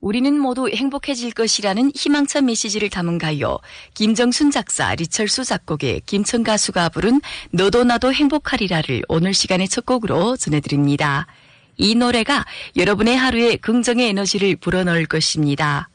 우리는 모두 행복해질 것이라는 희망찬 메시지를 담은 가요. 김정순 작사, 리철수 작곡의 김천 가수가 부른 너도 나도 행복하리라를 오늘 시간의 첫 곡으로 전해드립니다. 이 노래가 여러분의 하루에 긍정의 에너지를 불어넣을 것입니다.